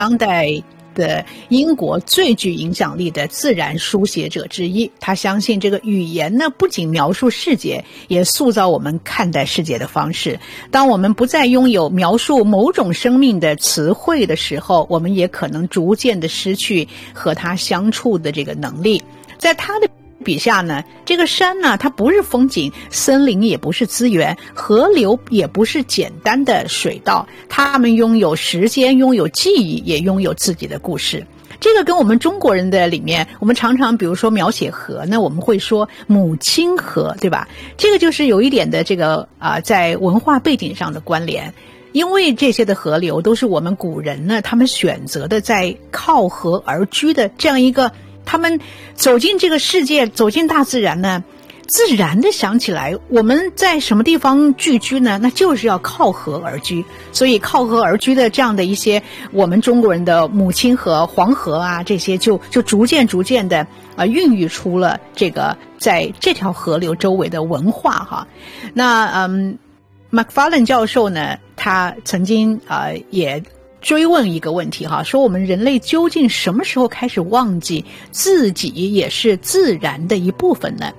当代的英国最具影响力的自然书写者之一。他相信这个语言呢，不仅描述世界，也塑造我们看待世界的方式。当我们不再拥有描述某种生命的词汇的时候，我们也可能逐渐的失去和它相处的这个能力。在他的笔下呢，这个山呢，它不是风景，森林也不是资源，河流也不是简单的水道，它们拥有时间，拥有记忆，也拥有自己的故事。这个跟我们中国人的里面，我们常常比如说描写河呢，我们会说母亲河，对吧？这个就是有一点的这个在文化背景上的关联。因为这些的河流都是我们古人呢，他们选择的在靠河而居的这样一个，他们走进这个世界，走进大自然呢，自然的想起来我们在什么地方聚居呢？那就是要靠河而居。所以靠河而居的这样的一些我们中国人的母亲河、黄河啊，这些就逐渐的孕育出了这个在这条河流周围的文化哈。那Macfarlane 教授呢，他曾经也追问一个问题哈，说我们人类究竟什么时候开始忘记自己也是自然的一部分呢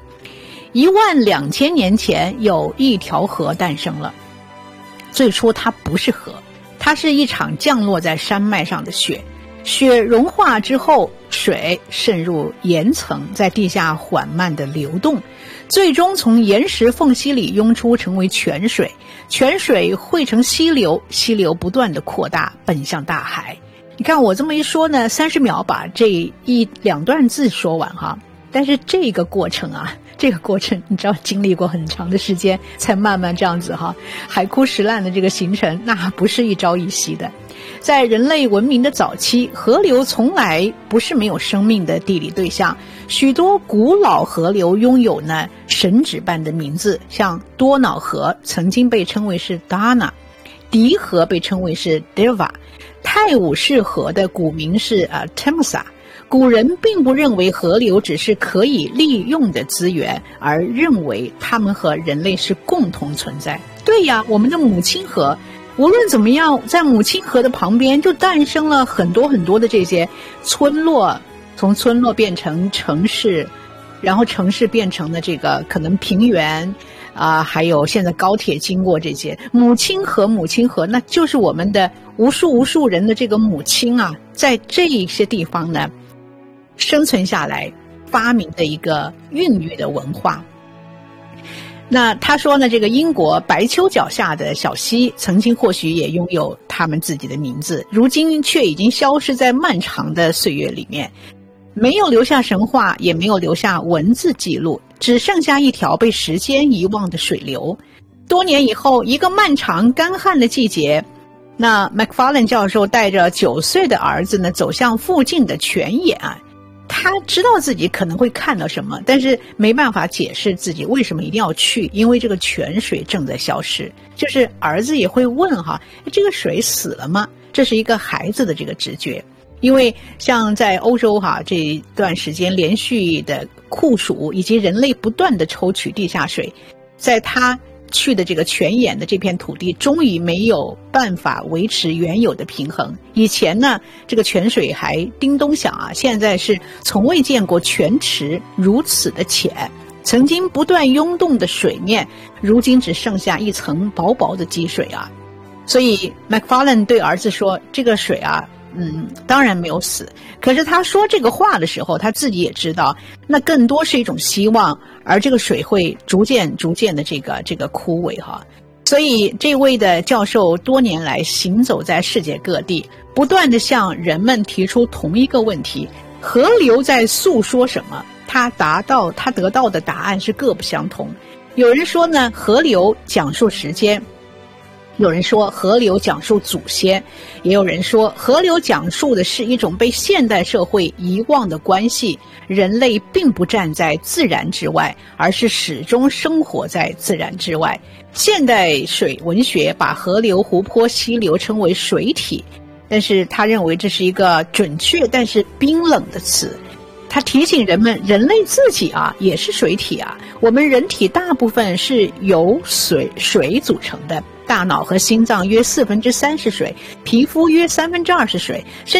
？12000年前有一条河诞生了。最初它不是河，它是一场降落在山脉上的雪。雪融化之后，水渗入岩层，在地下缓慢地流动，最终从岩石缝隙里涌出，成为泉水。泉水汇成溪流，溪流不断地扩大，奔向大海。你看我这么一说呢，30秒把这1-2段字说完哈。但是这个过程你知道经历过很长的时间才慢慢这样子哈，海枯石烂的这个形成，那不是一朝一夕的。在人类文明的早期，河流从来不是没有生命的地理对象，许多古老河流拥有呢神旨般的名字，像多瑙河曾经被称为是 Dana， 迪河被称为是 Deva， 泰晤士河的古名是Temsa。古人并不认为河流只是可以利用的资源，而认为它们和人类是共同存在。对呀，我们的母亲河无论怎么样，在母亲河的旁边就诞生了很多很多的这些村落，从村落变成城市，然后城市变成了这个可能平原还有现在高铁经过这些母亲河，那就是我们的无数人的这个母亲啊，在这一些地方呢生存下来，发明的一个孕育的文化。那他说呢，这个英国白丘脚下的小溪曾经或许也拥有他们自己的名字，如今却已经消失在漫长的岁月里面，没有留下神话，也没有留下文字记录，只剩下一条被时间遗忘的水流。多年以后，一个漫长干旱的季节，那 Macfarlane 教授带着9岁的儿子呢走向附近的泉眼他知道自己可能会看到什么，但是没办法解释自己为什么一定要去，因为这个泉水正在消失。就是儿子也会问哈，这个水死了吗？这是一个孩子的这个直觉。因为像在欧洲这一段时间连续的酷暑，以及人类不断的抽取地下水，在他去的这个泉眼的这片土地终于没有办法维持原有的平衡。以前呢这个泉水还叮咚响现在是从未见过泉池如此的浅，曾经不断涌动的水面如今只剩下一层薄薄的积水所以 Macfarlane 对儿子说，这个水当然没有死。可是他说这个话的时候，他自己也知道那更多是一种希望，而这个水会逐渐的这个枯萎所以这位的教授多年来行走在世界各地，不断的向人们提出同一个问题：河流在诉说什么？他得到的答案是各不相同。有人说呢，河流讲述时间，有人说河流讲述祖先，也有人说河流讲述的是一种被现代社会遗忘的关系，人类并不站在自然之外，而是始终生活在自然之外。现代水文学把河流、湖泊、溪流称为水体，但是他认为这是一个准确但是冰冷的词。 他提醒人们，人类自己啊也是水体啊。我们人体大部分是由水组成的，大脑和心脏约3/4是水，皮肤约2/3是水，